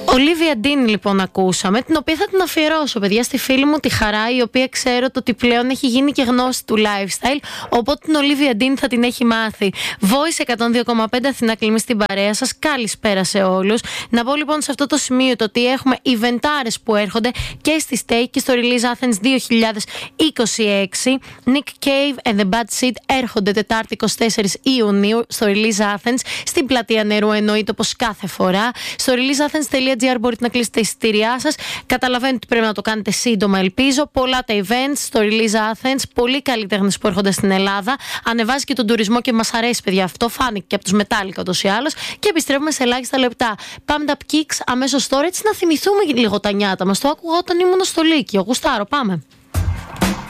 Ολίβια Ντίν λοιπόν ακούσαμε, την οποία θα την αφιερώσω, παιδιά, στη φίλη μου τη Χαρά, η οποία ξέρω ότι πλέον έχει γίνει και γνώση του lifestyle, οπότε την Ολίβια Ντίν θα την έχει μάθει. Voice 102,5 Αθηνά Κλίμη στην παρέα σας. Καλησπέρα σε όλους. Να πω λοιπόν σε αυτό το σημείο το ότι έχουμε ιβεντάρες που έρχονται και στη Stay και στο Release Athens 2026. Nick Cave and the Bad Seed έρχονται Τετάρτη 24 Ιουνίου στο Release Athens, στην Πλατεία Νερού, εννοείται όπως κάθε φορά. Στο releaseathens.gr μπορείτε να κλείσετε τα εισιτήριά σας. Καταλαβαίνετε ότι πρέπει να το κάνετε σύντομα, ελπίζω. Πολλά τα events στο Release Athens, πολλοί καλλιτέχνες που έρχονται στην Ελλάδα. Ανεβάζει και τον τουρισμό και μας αρέσει, παιδιά, αυτό. Φάνηκε και από τους Metallica ούτως ή άλλως. Και επιστρέφουμε σε ελάχιστα λεπτά. Πάμε τα Kicks αμέσως τώρα, έτσι να θυμηθούμε λίγο τα νιάτα μας. Το άκουγα όταν ήμουν στο Λύκειο. Γουστάρω, πάμε.